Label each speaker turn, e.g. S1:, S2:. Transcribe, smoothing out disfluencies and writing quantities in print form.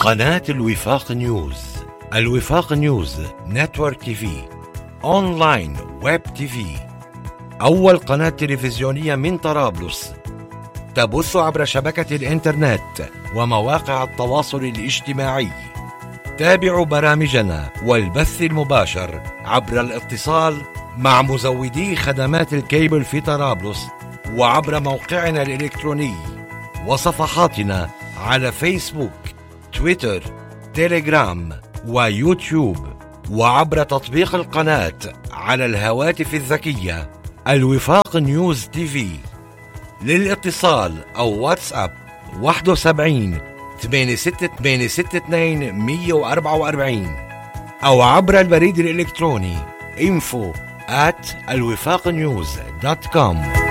S1: قناة الوفاق نيوز، الوفاق نيوز نتورك تي في، أونلاين ويب تي في، أول قناة تلفزيونية من طرابلس تبث عبر شبكة الإنترنت ومواقع التواصل الاجتماعي. تابعوا برامجنا والبث المباشر عبر الاتصال مع مزودي خدمات الكيبل في طرابلس، وعبر موقعنا الإلكتروني وصفحاتنا على فيسبوك، تويتر، تيليجرام ويوتيوب، وعبر تطبيق القناة على الهواتف الذكية الوفاق نيوز تي في. للاتصال أو واتساب 71 8662 144 أو عبر البريد الإلكتروني info@alwifaqnews.com.